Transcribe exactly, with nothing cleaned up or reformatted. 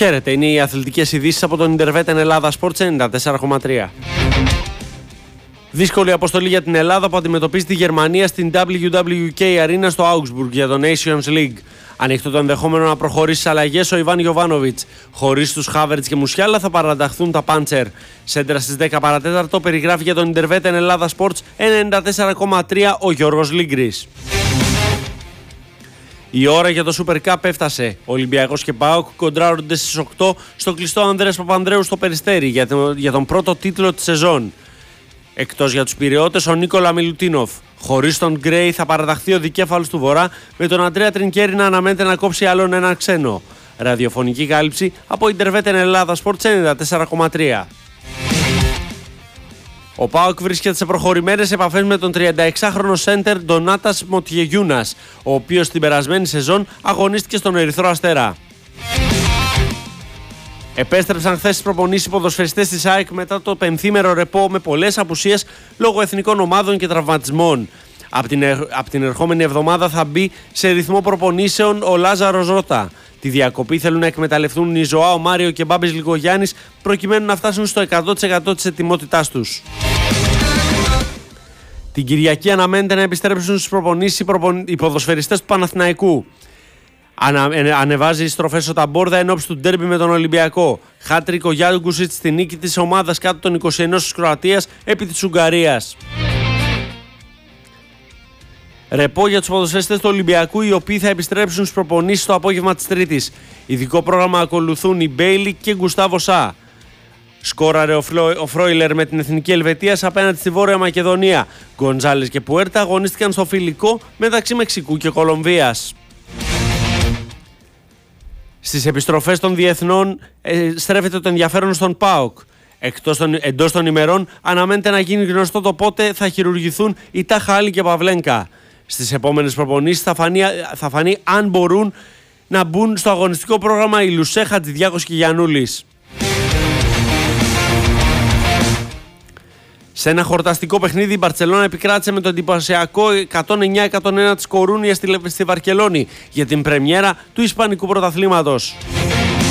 Χαίρετε, είναι οι αθλητικές ειδήσεις από τον Intervetten Ελλάδα Sports ενενήντα τέσσερα κόμμα τρία. Δύσκολη αποστολή για την Ελλάδα που αντιμετωπίζει τη Γερμανία στην ντάμπλιου ντάμπλιου κέι Arena στο Augsburg για το Nations League. Ανοιχτό το ενδεχόμενο να προχωρήσει στις αλλαγές ο Ιβάν Γιοβάνοβιτς. Χωρίς τους Χάβερτς και Μουσιάλα θα παραταχθούν τα Πάντσερ. Σέντρα στις δέκα παρατέταρτο περιγράφει για τον Intervetten Ελλάδα Sports ενενήντα τέσσερα κόμμα τρία ο Γιώργος Λίγκρης. Η ώρα για το Super Cup έφτασε. Ο Ολυμπιακός και ΠΑΟΚ κοντράρονται στις οκτώ στο κλειστό Ανδρέας Παπανδρέου στο Περιστέρι για τον, για τον πρώτο τίτλο της σεζόν. Εκτός για τους Πειραιώτες, ο Νίκολα Μιλουτίνοφ. Χωρίς τον Γκρέι θα παραταχθεί ο δικέφαλος του Βορρά, με τον Αντρέα Τρινκέρι να αναμένεται να κόψει άλλον έναν ξένο. Ραδιοφωνική κάλυψη από Intervetten Ελλάδα Sports ενενήντα τέσσερα κόμμα τρία. Ο ΠΑΟΚ βρίσκεται σε προχωρημένες επαφές με τον τριανταεξάχρονο σέντερ Ντονάτας Μοτιεγιούνας, ο οποίος την περασμένη σεζόν αγωνίστηκε στον Ερυθρό Αστέρα. Επέστρεψαν χθες στις προπονήσεις οι ποδοσφαιριστές της ΑΕΚ μετά το πενθήμερο ρεπό με πολλές απουσίες λόγω εθνικών ομάδων και τραυματισμών. Από την, ε, από την ερχόμενη εβδομάδα θα μπει σε ρυθμό προπονήσεων ο Λάζαρος Ρώτα. Τη διακοπή θέλουν να εκμεταλλευτούν η Ζωάο Μάριο και Μπάμπης Λικογιάννης προκειμένου να φτάσουν στο εκατό τοις εκατό της ετοιμότητάς τους. Την Κυριακή αναμένεται να επιστρέψουν στις προπονήσεις οι, προπον... οι ποδοσφαιριστές του Παναθηναϊκού. Ανα... Ανεβάζει στροφές ο Ταμπόρδα εν ώψη του ντέρμπι με τον Ολυμπιακό. Χάτρικ ο Γιάνγκουσιτς στη νίκη της ομάδας κάτω των είκοσι ένα της Κροατίας επί της Ουγγαρίας. Ρεπό για τους ποδοσφαιριστές του Ολυμπιακού, οι οποίοι θα επιστρέψουν στις προπονήσεις το απόγευμα της Τρίτης. Ειδικό πρόγραμμα ακολουθούν οι Μπέιλι και Γκουστάβο Σά. Σκόραρε ο, Φλο... ο Φρόιλερ με την Εθνική Ελβετίας απέναντι στη Βόρεια Μακεδονία. Γκοντζάλες και Πουέρτα αγωνίστηκαν στο φιλικό μεταξύ Μεξικού και Κολομβίας. Στις επιστροφές των διεθνών ε, στρέφεται το ενδιαφέρον στον ΠΑΟΚ. Εκτός των, εντός των ημερών αναμένεται να γίνει γνωστό το πότε θα χειρουργηθούν η Τάχα Άλλη και Παυλένκα. Στις επόμενες προπονήσεις θα φανεί, θα φανεί αν μπορούν να μπουν στο αγωνιστικό πρόγραμμα οι Λουσέ, Χατζηδιάκος και Γιαννούλης. Σε ένα χορταστικό παιχνίδι η Μπαρτσελόνα επικράτησε με το εντυπωσιακό εκατόν εννιά εκατόν ένα της Κορούνιας στη Βαρκελόνη για την πρεμιέρα του Ισπανικού Πρωταθλήματος.